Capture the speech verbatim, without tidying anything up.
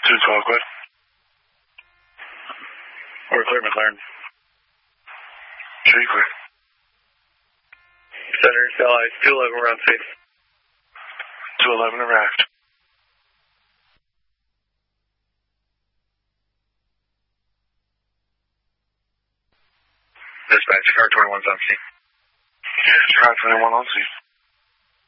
two twelve, go ahead. We're clear, McLaren. Sure, you clear. Center, Allies, two eleven, we're on safe. two eleven, arrived. Dispatch, car twenty-one's on scene. Yes, car twenty-one on scene.